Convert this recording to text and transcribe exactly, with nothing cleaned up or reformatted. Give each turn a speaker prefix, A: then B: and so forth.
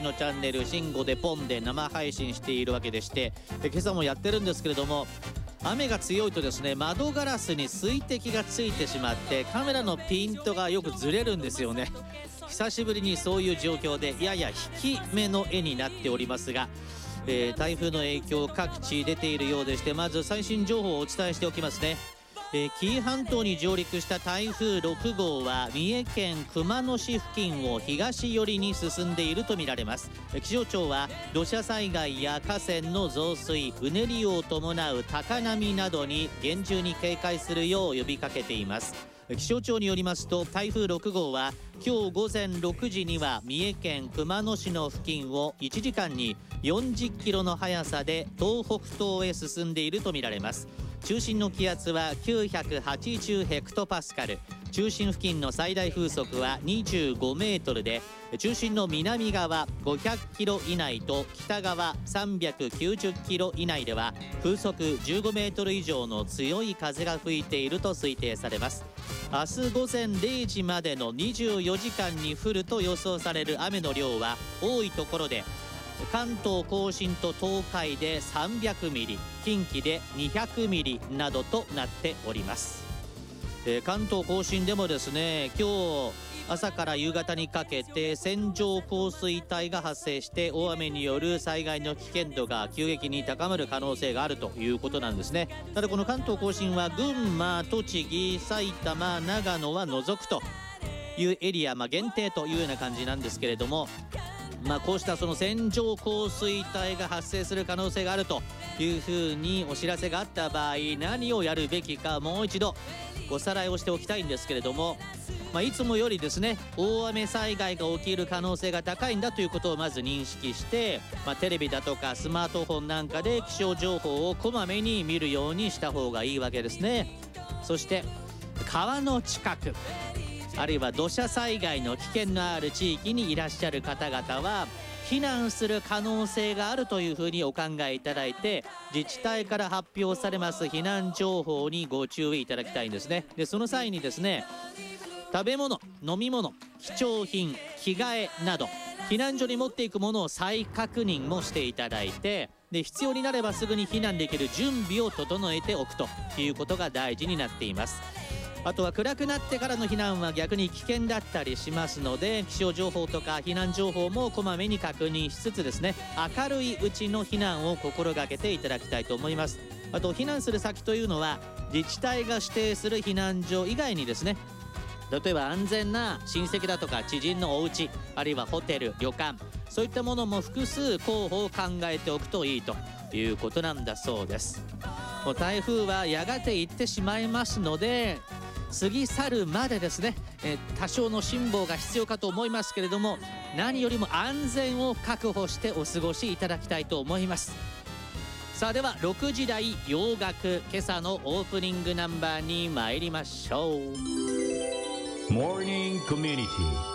A: のチャンネルシンゴでポンで生配信しているわけでして、で今朝もやってるんですけれども、雨が強いとですね、窓ガラスに水滴がついてしまってカメラのピントがよくずれるんですよね。久しぶりにそういう状況でやや引き目の絵になっておりますが、えー、台風の影響各地出ているようでして、まず最新情報をお伝えしておきますね。えー、紀伊半島に上陸した台風ろくごうは三重県熊野市付近を東寄りに進んでいるとみられます。気象庁は土砂災害や河川の増水、うねりを伴う高波などに厳重に警戒するよう呼びかけています。気象庁によりますと、台風ろくごうは今日午前ろくじには三重県熊野市の付近をいちじかんによんじゅっキロの速さで東北東へ進んでいるとみられます。中心の気圧はきゅうひゃくはちじゅうヘクトパスカル、中心付近の最大風速はにじゅうごメートルで、中心の南側ごひゃくキロ以内と北側さんびゃくきゅうじゅっキロ以内では風速じゅうごメートル以上の強い風が吹いていると推定されます。明日午前れいじまでのにじゅうよじかんに降ると予想される雨の量は多いところで関東甲信と東海でさんびゃくミリ、近畿でにひゃくミリなどとなっております。えー、関東甲信でもですね、今日朝から夕方にかけて線状降水帯が発生して大雨による災害の危険度が急激に高まる可能性があるということなんですね。ただこの関東甲信は群馬、栃木、埼玉、長野は除くというエリア、まあ、限定というような感じなんですけれども、まあ、こうしたその線状降水帯が発生する可能性があるというふうにお知らせがあった場合、何をやるべきかもう一度おさらいをしておきたいんですけれども、まあ、いつもよりですね大雨災害が起きる可能性が高いんだということをまず認識して、まあ、テレビだとかスマートフォンなんかで気象情報をこまめに見るようにした方がいいわけですね。そして川の近く、あるいは土砂災害の危険のある地域にいらっしゃる方々は避難する可能性があるというふうにお考えいただいて、自治体から発表されます避難情報にご注意いただきたいんですね。でその際にですね、食べ物、飲み物、貴重品、着替えなど避難所に持っていくものを再確認もしていただいて、で必要になればすぐに避難できる準備を整えておくということが大事になっています。あとは暗くなってからの避難は逆に危険だったりしますので、気象情報とか避難情報もこまめに確認しつつですね、明るいうちの避難を心がけていただきたいと思います。あと避難する先というのは自治体が指定する避難所以外にですね、例えば安全な親戚だとか知人のお家、あるいはホテル、旅館、そういったものも複数候補を考えておくといいということなんだそうです。もう台風はやがて行ってしまいますので、過ぎ去るまでですね、えー、多少の辛抱が必要かと思いますけれども、何よりも安全を確保してお過ごしいただきたいと思います。さあではろくじ台洋楽、今朝のオープニングナンバーに参りましょう。
B: モーニングコミュニティ